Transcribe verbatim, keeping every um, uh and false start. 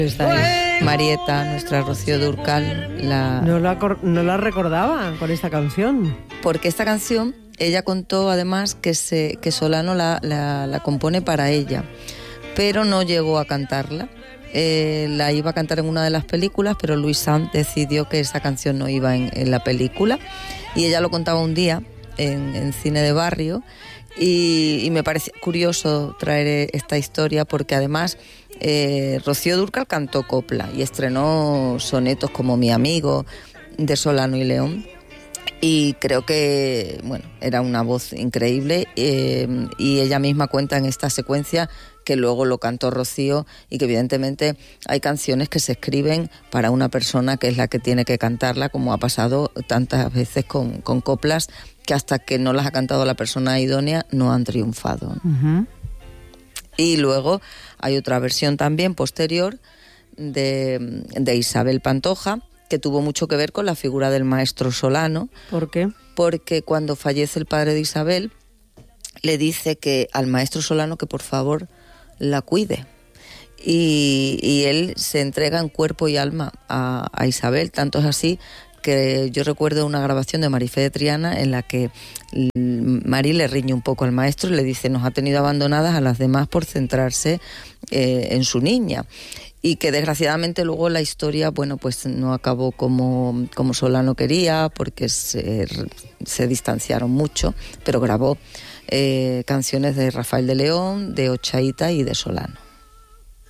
Está ahí. Marieta, nuestra Rocío Dúrcal, la... No la, no la recordaba con esta canción. Porque esta canción, ella contó además que, se, que Solano la, la, la compone para ella, pero no llegó a cantarla. Eh, la iba a cantar en una de las películas, pero Luis Sanz decidió que esa canción no iba en, en la película, y ella lo contaba un día en, en Cine de Barrio, y, y me parece curioso traer esta historia porque además eh, Rocío Dúrcal cantó copla y estrenó sonetos como Mi amigo, de Solano y León, y creo que bueno, era una voz increíble, eh, y ella misma cuenta en esta secuencia que luego lo cantó Rocío, y que evidentemente hay canciones que se escriben para una persona que es la que tiene que cantarla, como ha pasado tantas veces con, con coplas que hasta que no las ha cantado la persona idónea no han triunfado. Uh-huh. Y luego hay otra versión también posterior de, de Isabel Pantoja, que tuvo mucho que ver con la figura del maestro Solano. ¿Por qué? Porque cuando fallece el padre de Isabel, le dice que al maestro Solano que por favor la cuide. Y, y él se entrega en cuerpo y alma a, a Isabel. Tanto es así que yo recuerdo una grabación de Marifé de Triana en la que Mari le riñe un poco al maestro y le dice: nos ha tenido abandonadas a las demás por centrarse eh, en su niña. Y que desgraciadamente luego la historia, bueno, pues no acabó como, como Solano quería, porque se, se distanciaron mucho, pero grabó eh, canciones de Rafael de León, de Ochaíta y de Solano.